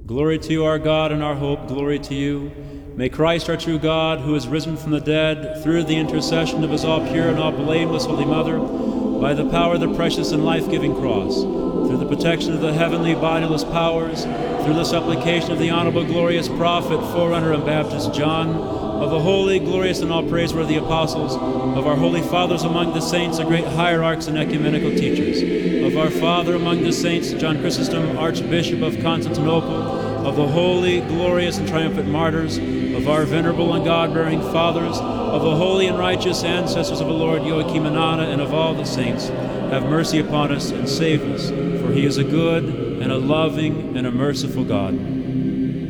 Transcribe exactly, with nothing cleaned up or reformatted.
Glory to you, our God and our hope, glory to you. May Christ, our true God, who is risen from the dead, through the intercession of his all-pure and all-blameless Holy Mother, by the power of the precious and life-giving cross, through the protection of the heavenly bodiless powers, through the supplication of the honorable, glorious prophet, forerunner and Baptist John, of the holy, glorious, and all-praiseworthy apostles, of our holy fathers among the saints, the great hierarchs and ecumenical teachers, of our father among the saints, John Chrysostom, Archbishop of Constantinople, of the holy, glorious, and triumphant martyrs, of our venerable and God-bearing fathers, of the holy and righteous ancestors of the Lord Joachim and Anna, and of all the saints, have mercy upon us and save us, for he is a good and a loving and a merciful God.